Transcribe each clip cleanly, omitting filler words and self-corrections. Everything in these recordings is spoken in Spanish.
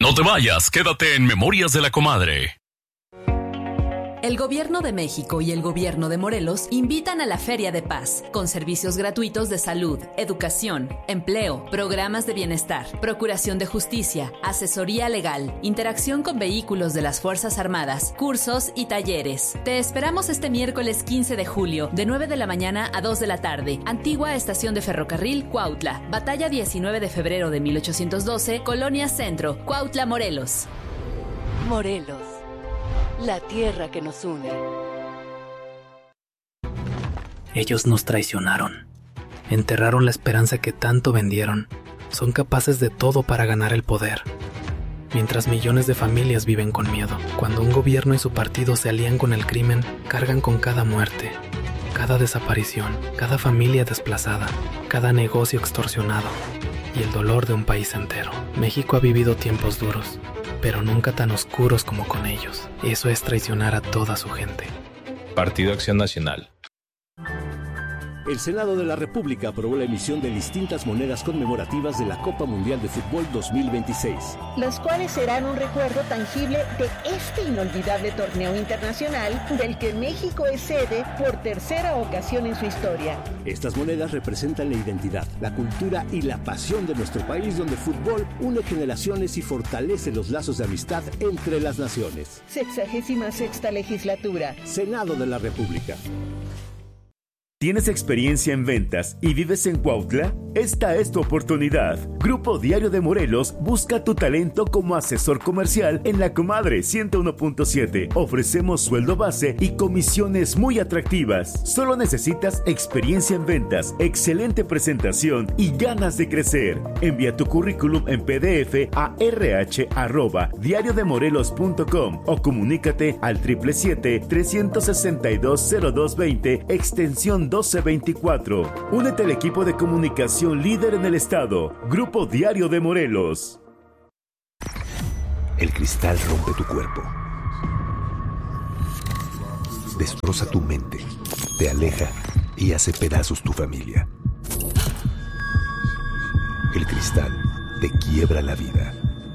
No te vayas, quédate en Memorias de la Comadre. El Gobierno de México y el Gobierno de Morelos invitan a la Feria de Paz, con servicios gratuitos de salud, educación, empleo, programas de bienestar, procuración de justicia, asesoría legal, interacción con vehículos de las Fuerzas Armadas, cursos y talleres. Te esperamos este miércoles 15 de julio, de 9 de la mañana a 2 de la tarde. Antigua Estación de Ferrocarril, Cuautla. Batalla 19 de febrero de 1812, Colonia Centro, Cuautla, Morelos. Morelos. La tierra que nos une. Ellos nos traicionaron. Enterraron la esperanza que tanto vendieron. Son capaces de todo para ganar el poder. Mientras millones de familias viven con miedo. Cuando un gobierno y su partido se alían con el crimen, cargan con cada muerte, cada desaparición, cada familia desplazada, cada negocio extorsionado y el dolor de un país entero. México ha vivido tiempos duros, pero nunca tan oscuros como con ellos. Eso es traicionar a toda su gente. Partido Acción Nacional. El Senado de la República aprobó la emisión de distintas monedas conmemorativas de la Copa Mundial de Fútbol 2026. Las cuales serán un recuerdo tangible de este inolvidable torneo internacional del que México es sede por tercera ocasión en su historia. Estas monedas representan la identidad, la cultura y la pasión de nuestro país, donde el fútbol une generaciones y fortalece los lazos de amistad entre las naciones. 66ª legislatura. Senado de la República. ¿Tienes experiencia en ventas y vives en Cuautla? Esta es tu oportunidad. Grupo Diario de Morelos busca tu talento como asesor comercial en La Comadre 101.7. Ofrecemos sueldo base y comisiones muy atractivas. Solo necesitas experiencia en ventas, excelente presentación y ganas de crecer. Envía tu currículum en PDF a rh@diariodemorelos.com o comunícate al 777-362-0220, extensión 1224. Únete al equipo de comunicación líder en el estado. Grupo Diario de Morelos. El cristal rompe tu cuerpo, destroza tu mente, te aleja y hace pedazos tu familia. El cristal te quiebra la vida.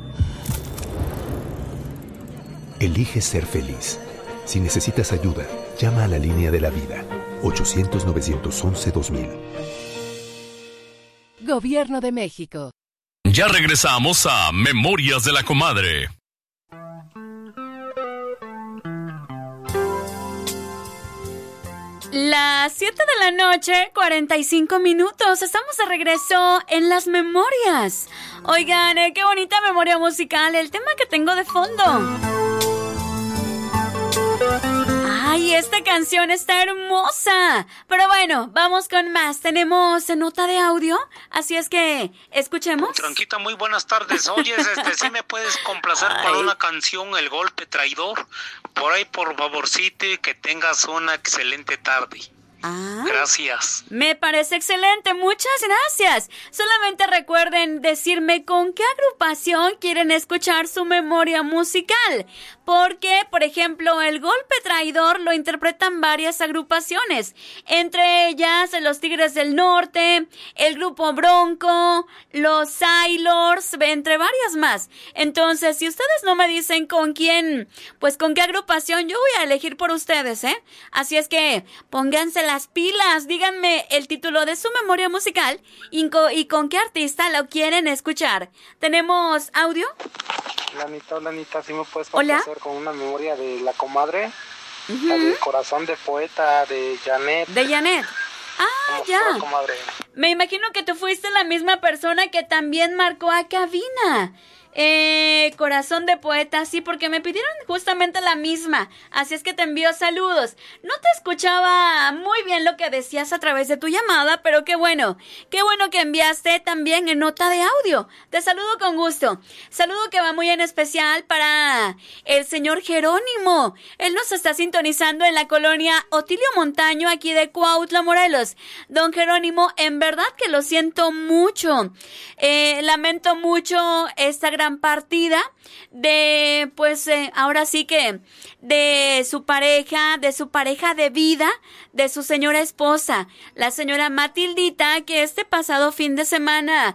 Elige ser feliz. Si necesitas ayuda, llama a la línea de la vida. 800-911-2000. Gobierno de México. Ya regresamos a Memorias de la Comadre. Las 7 de la noche, 45 minutos. Estamos de regreso en las memorias. Oigan, qué bonita memoria musical. El tema que tengo de fondo. ¡Ay, esta canción está hermosa! Pero bueno, vamos con más. Tenemos nota de audio, así es que escuchemos. Tranquita, muy buenas tardes. Oye, ¿sí me puedes complacer con una canción, El Golpe Traidor? Por ahí, por favorcito, y que tengas una excelente tarde. Gracias. Me parece excelente, muchas gracias. Solamente recuerden decirme con qué agrupación quieren escuchar su memoria musical. Porque, por ejemplo, El Golpe Traidor lo interpretan varias agrupaciones. Entre ellas, Los Tigres del Norte, el Grupo Bronco, los Sailors, entre varias más. Entonces, si ustedes no me dicen con quién, pues con qué agrupación, yo voy a elegir por ustedes, ¿eh? Así es que pónganse las pilas, díganme el título de su memoria musical y con qué artista lo quieren escuchar. ¿Tenemos audio? Hola Anita, ¿sí me puedes complacer con una memoria de La Comadre? La de Corazón de Poeta, de Janet. De Janet. Ya. Me imagino que tú fuiste la misma persona que también marcó a cabina. Corazón de Poeta, sí, porque me pidieron justamente la misma. Así es que te envío saludos. No te escuchaba muy bien lo que decías a través de tu llamada, pero qué bueno que enviaste también en nota de audio. Te saludo con gusto. Saludo que va muy en especial para el señor Jerónimo. Él nos está sintonizando en la colonia Otilio Montaño, aquí de Cuautla, Morelos. Don Jerónimo, en verdad que lo siento mucho. Lamento mucho esta gran partida de, pues, ahora sí que de su pareja de vida, de su señora esposa, la señora Matildita, que este pasado fin de semana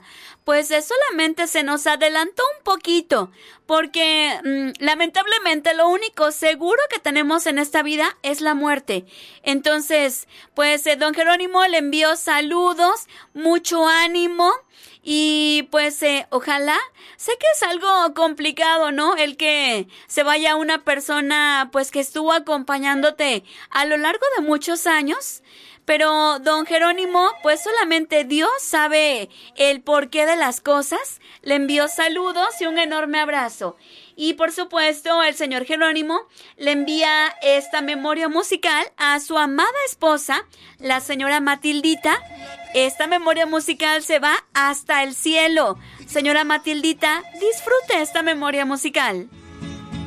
pues solamente se nos adelantó un poquito, porque lamentablemente lo único seguro que tenemos en esta vida es la muerte. Entonces, pues don Jerónimo le envió saludos, mucho ánimo. Y pues ojalá, sé que es algo complicado, ¿no? El que se vaya una persona pues que estuvo acompañándote a lo largo de muchos años. Pero don Jerónimo, pues solamente Dios sabe el porqué de las cosas. Le envió saludos y un enorme abrazo. Y por supuesto, el señor Jerónimo le envía esta memoria musical a su amada esposa, la señora Matildita. Esta memoria musical se va hasta el cielo. Señora Matildita, disfrute esta memoria musical.